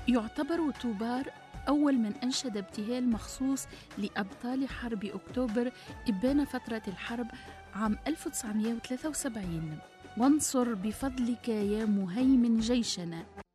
يعتبر طوبار أول من أنشد ابتهال مخصوص لأبطال حرب أكتوبر إبان فترة الحرب عام 1973. وانصر بفضلك يا مهيمن جيشنا